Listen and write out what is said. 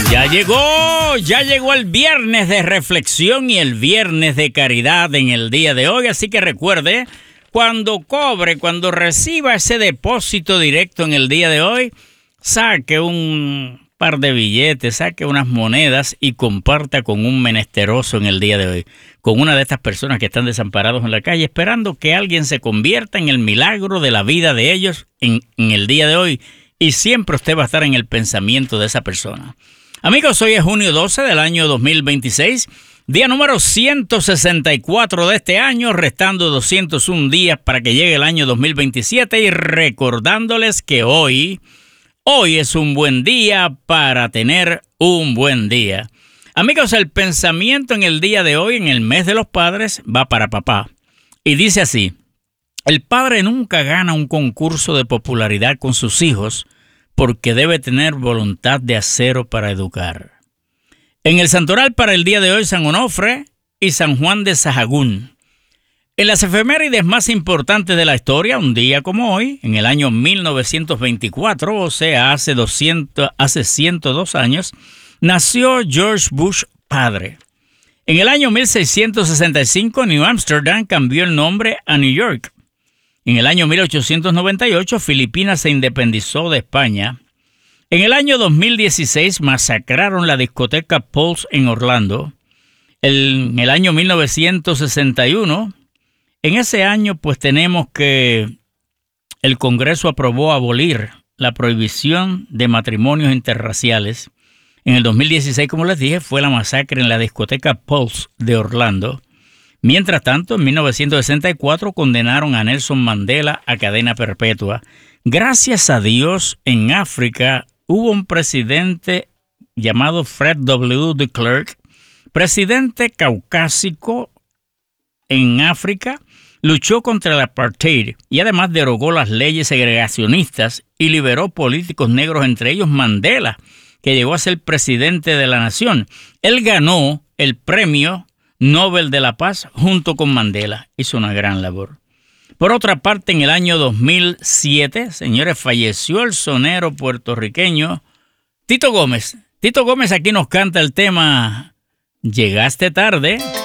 Ya llegó el viernes de reflexión y el viernes de caridad en el día de hoy, así que recuerde, cuando reciba ese depósito directo en el día de hoy, saque un par de billetes, saque unas monedas y comparta con un menesteroso en el día de hoy, con una de estas personas que están desamparados en la calle, esperando que alguien se convierta en el milagro de la vida de ellos en el día de hoy, y siempre usted va a estar en el pensamiento de esa persona. Amigos, hoy es junio 12 del año 2026, día número 164 de este año, restando 201 días para que llegue el año 2027 y recordándoles que hoy es un buen día para tener un buen día. Amigos, el pensamiento en el día de hoy, en el mes de los padres, va para papá. Y dice así: el padre nunca gana un concurso de popularidad con sus hijos porque debe tener voluntad de acero para educar. En el santoral para el día de hoy, San Onofre y San Juan de Sahagún. En las efemérides más importantes de la historia, un día como hoy, en el año 1924, o sea, hace 102 años, nació George Bush padre. En el año 1665, New Amsterdam cambió el nombre a New York. En el año 1898, Filipinas se independizó de España. En el año 2016, masacraron la discoteca Pulse en Orlando. En el año 1961, en ese año, pues tenemos que el Congreso aprobó abolir la prohibición de matrimonios interraciales. En el 2016, como les dije, fue la masacre en la discoteca Pulse de Orlando. Mientras tanto, en 1964 condenaron a Nelson Mandela a cadena perpetua. Gracias a Dios, en África hubo un presidente llamado Fred W. de Klerk, presidente caucásico en África, luchó contra el apartheid y además derogó las leyes segregacionistas y liberó políticos negros, entre ellos Mandela, que llegó a ser presidente de la nación. Él ganó el premio Nobel de la Paz junto con Mandela. Hizo una gran labor. Por otra parte, en el año 2007, señores, falleció el sonero puertorriqueño Tito Gómez. Tito Gómez aquí nos canta el tema Llegaste tarde.